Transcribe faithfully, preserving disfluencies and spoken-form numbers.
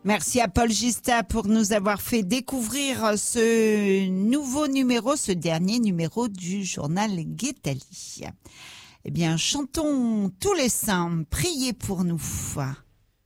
Merci à Paul Gista pour nous avoir fait découvrir ce nouveau numéro, ce dernier numéro du journal Guettali. Eh bien, chantons tous les saints, priez pour nous.